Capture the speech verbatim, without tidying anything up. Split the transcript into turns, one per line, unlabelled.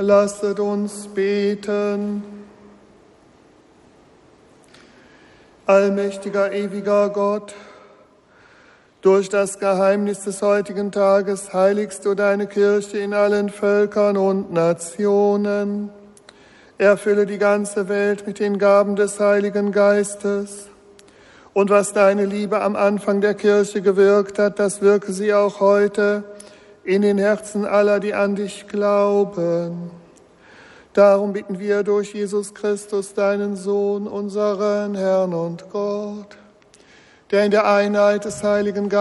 Lasset uns beten. Allmächtiger, ewiger Gott, durch das Geheimnis des heutigen Tages heiligst du deine Kirche in allen Völkern und Nationen. Erfülle die ganze Welt mit den Gaben des Heiligen Geistes. Und was deine Liebe am Anfang der Kirche gewirkt hat, das wirke sie auch heute in den Herzen aller, die an dich glauben. Darum bitten wir durch Jesus Christus, deinen Sohn, unseren Herrn und Gott, der in der Einheit des Heiligen Geistes